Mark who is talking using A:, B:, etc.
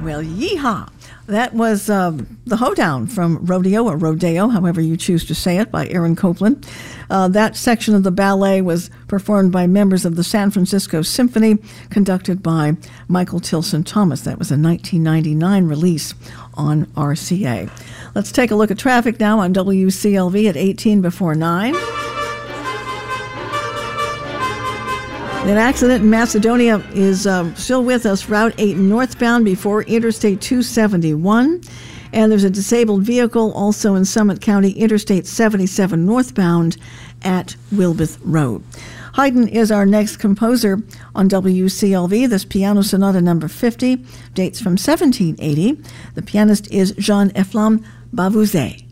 A: Well, yeehaw. That was The Hoedown from Rodeo, or Rodeo, however you choose to say it, by Aaron Copland. That section of the ballet was performed by members of the San Francisco Symphony, conducted by Michael Tilson Thomas. That was a 1999 release on RCA. Let's take a look at traffic now on WCLV at 18 before 9. An accident in Macedonia is still with us, Route 8 northbound before Interstate 271. And there's a disabled vehicle also in Summit County, Interstate 77 northbound at Wilbeth Road. Haydn is our next composer on WCLV. This Piano Sonata number 50 dates from 1780. The pianist is Jean-Eflamme Bavouzet.